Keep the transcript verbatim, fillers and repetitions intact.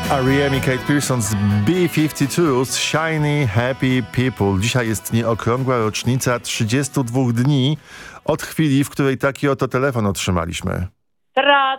R E M i Kate Pearson z B pięćdziesiąt dwa z Shiny Happy People. Dzisiaj jest nieokrągła rocznica trzydziestu dwóch dni od chwili, w której taki oto telefon otrzymaliśmy. Tra,